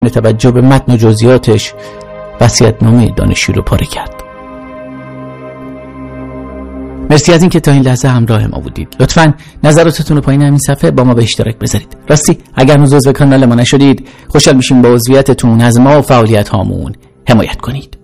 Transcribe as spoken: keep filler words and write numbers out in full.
توجه به متن و جزئیاتش وصیت‌نامه دانشجو رو پاره کرد. مرسی از اینکه تا این لحظه همراه ما بودید. لطفاً نظراتتون رو پایین همین صفحه با ما به اشتراک بذارید. راستی اگر هنوز عضو کانال ما نشدید، خوشحال میشیم با عضویتتون از ما و فعالیت هامون حمایت کنید.